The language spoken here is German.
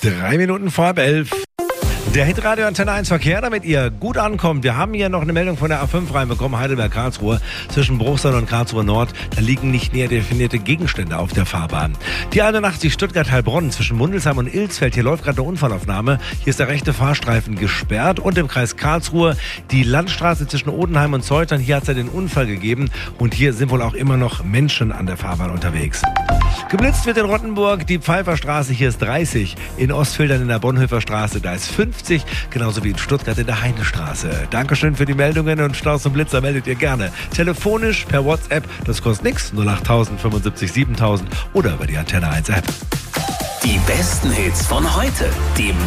3 Minuten vor halb 11. Der Hitradio Antenne 1 Verkehr, damit ihr gut ankommt. Wir haben hier noch eine Meldung von der A5 reinbekommen, Heidelberg-Karlsruhe. Zwischen Bruchsal und Karlsruhe Nord, da liegen nicht näher definierte Gegenstände auf der Fahrbahn. Die 81 Stuttgart-Heilbronn zwischen Mundelsheim und Ilsfeld, hier läuft gerade eine Unfallaufnahme. Hier ist der rechte Fahrstreifen gesperrt. Und im Kreis Karlsruhe die Landstraße zwischen Odenheim und Zeutern, hier hat es ja den Unfall gegeben. Und hier sind wohl auch immer noch Menschen an der Fahrbahn unterwegs. Geblitzt wird in Rottenburg die Pfeifferstraße, hier ist 30. In Ostfildern in der Bonhoeffer Straße, da ist 50. Genauso wie in Stuttgart in der Heinestraße. Dankeschön für die Meldungen und Staus und Blitzer meldet ihr gerne. Telefonisch, per WhatsApp, das kostet nichts. 08000 75 7000 oder über die Antenne 1 App. Die besten Hits von heute. Die